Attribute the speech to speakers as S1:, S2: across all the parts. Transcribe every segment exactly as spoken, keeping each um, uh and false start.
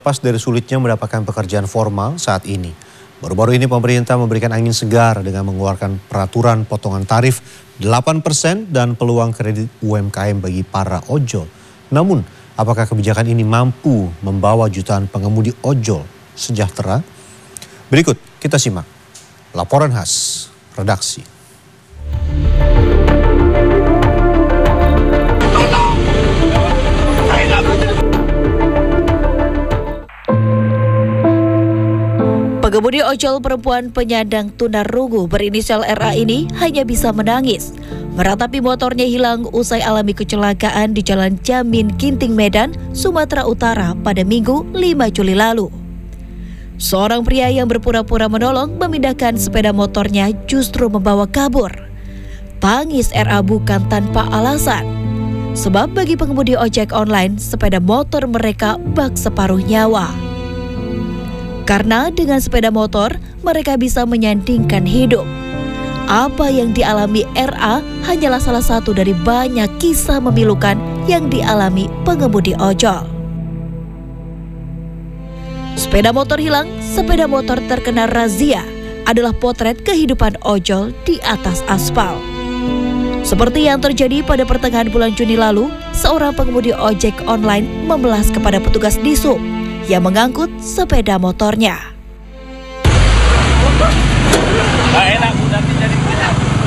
S1: Pas dari sulitnya mendapatkan pekerjaan formal saat ini. Baru-baru ini pemerintah memberikan angin segar dengan mengeluarkan peraturan potongan tarif delapan persen dan peluang kredit U M K M bagi para ojol. Namun, apakah kebijakan ini mampu membawa jutaan pengemudi ojol sejahtera? Berikut kita simak laporan khas redaksi.
S2: Pengemudi ojol perempuan penyandang tunarungu berinisial R A ini hanya bisa menangis meratapi motornya hilang usai alami kecelakaan di Jalan Jamin Ginting Medan, Sumatera Utara pada Minggu lima Juli lalu. Seorang pria yang berpura-pura menolong memindahkan sepeda motornya justru membawa kabur. Tangis R A bukan tanpa alasan, sebab bagi pengemudi ojek online sepeda motor mereka bak separuh nyawa. Karena dengan sepeda motor, mereka bisa menyandingkan hidup. Apa yang dialami R A hanyalah salah satu dari banyak kisah memilukan yang dialami pengemudi ojol. Sepeda motor hilang, sepeda motor terkena razia adalah potret kehidupan ojol di atas aspal. Seperti yang terjadi pada pertengahan bulan Juni lalu, seorang pengemudi ojek online memelas kepada petugas Dishub yang mengangkut sepeda motornya.
S3: Gak enak, udah jadi kita.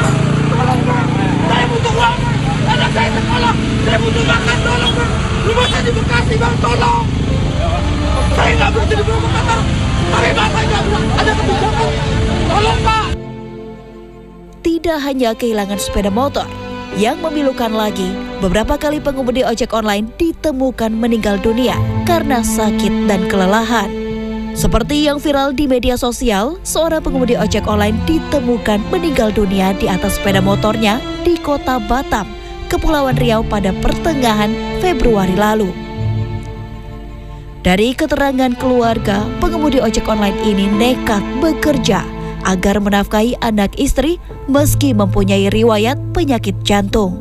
S3: Saya butuh uang, anak saya sekolah, saya butuh makan, tolong. Rumah saya di Bekasi, bang, tolong. Saya nggak berhenti di rumah kata. Bagaimana saya ada kebijakan, tolong pak.
S2: Tidak hanya kehilangan sepeda motor, yang memilukan lagi, beberapa kali pengemudi ojek online ditemukan meninggal dunia karena sakit dan kelelahan. Seperti yang viral di media sosial, seorang pengemudi ojek online ditemukan meninggal dunia di atas sepeda motornya di kota Batam, Kepulauan Riau pada pertengahan Februari lalu. Dari keterangan keluarga, pengemudi ojek online ini nekat bekerja agar menafkahi anak istri meski mempunyai riwayat penyakit jantung.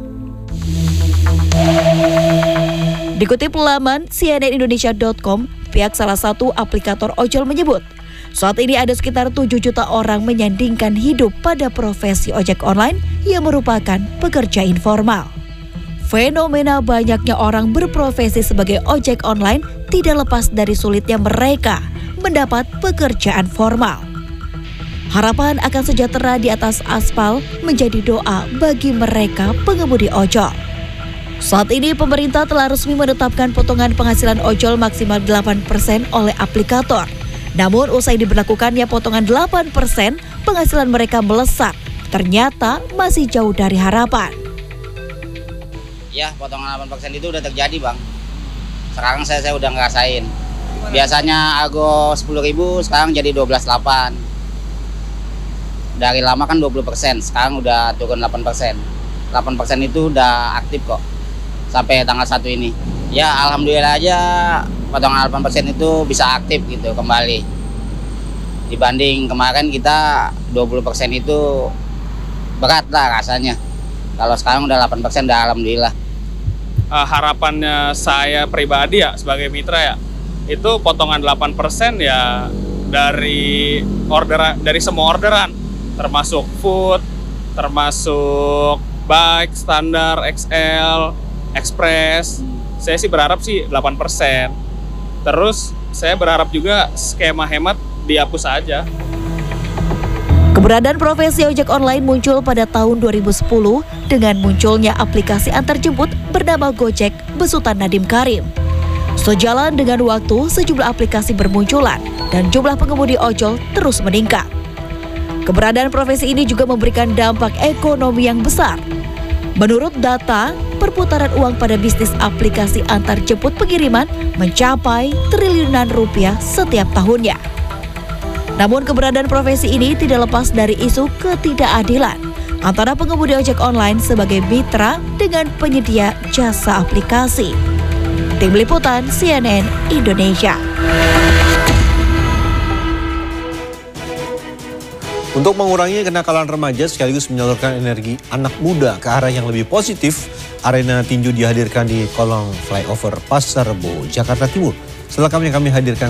S2: Dikutip laman C N N Indonesia dot com, pihak salah satu aplikator ojol menyebut, saat ini ada sekitar tujuh juta orang menyandingkan hidup pada profesi ojek online yang merupakan pekerja informal. Fenomena banyaknya orang berprofesi sebagai ojek online tidak lepas dari sulitnya mereka mendapat pekerjaan formal. Harapan akan sejahtera di atas aspal menjadi doa bagi mereka pengemudi ojol. Saat ini pemerintah telah resmi menetapkan potongan penghasilan ojol maksimal delapan persen oleh aplikator. Namun usai diberlakukannya potongan delapan persen, penghasilan mereka melesat. Ternyata masih jauh dari harapan.
S4: Ya, potongan delapan persen itu udah terjadi, Bang. Sekarang saya, saya udah ngerasain. Biasanya argo sepuluh ribu, sekarang jadi dua belas koma delapan. Dari lama kan dua puluh persen, sekarang udah turun delapan persen. delapan persen itu udah aktif kok sampai tanggal satu ini. Ya alhamdulillah aja potongan delapan persen itu bisa aktif gitu kembali. Dibanding kemarin kita dua puluh persen itu berat lah rasanya. Kalau sekarang udah delapan persen udah alhamdulillah.
S5: Uh, harapannya saya pribadi ya sebagai mitra ya, itu potongan delapan persen ya dari orderan, dari semua orderan. Termasuk food, termasuk bike, standar, X L, express. Saya sih berharap sih delapan persen. Terus saya berharap juga skema hemat dihapus aja.
S2: Keberadaan profesi ojek online muncul pada tahun dua ribu sepuluh dengan munculnya aplikasi antarjemput bernama Gojek besutan Nadiem Karim. Sejalan dengan waktu, sejumlah aplikasi bermunculan dan jumlah pengemudi ojol terus meningkat. Keberadaan profesi ini juga memberikan dampak ekonomi yang besar. Menurut data, perputaran uang pada bisnis aplikasi antar jemput pengiriman mencapai triliunan rupiah setiap tahunnya. Namun keberadaan profesi ini tidak lepas dari isu ketidakadilan antara pengemudi ojek online sebagai mitra dengan penyedia jasa aplikasi. Tim Liputan C N N Indonesia.
S1: Untuk mengurangi kenakalan remaja sekaligus menyalurkan energi anak muda ke arah yang lebih positif, arena tinju dihadirkan di kolong flyover Pasar Rebo, Jakarta Timur. Setelah kami kami hadirkan